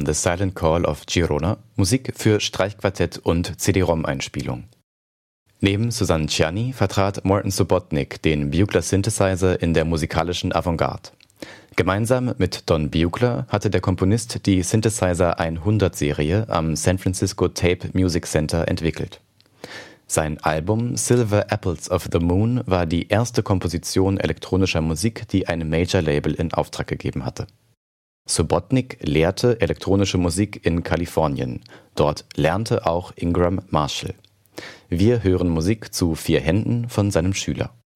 The Silent Call of Girona Musik für Streichquartett und CD-ROM-Einspielung. Neben Susanne Ciani vertrat Morton Subotnick den Bugler Synthesizer in der musikalischen Avantgarde. Gemeinsam mit Don Bugler hatte der Komponist die Synthesizer 100-Serie am San Francisco Tape Music Center entwickelt. Sein Album Silver Apples of the Moon war die erste Komposition elektronischer Musik, die ein Major-Label in Auftrag gegeben hatte. Subotnick lehrte elektronische Musik in Kalifornien. Dort lernte auch Ingram Marshall. Wir hören Musik zu 4 Händen von seinem Schüler.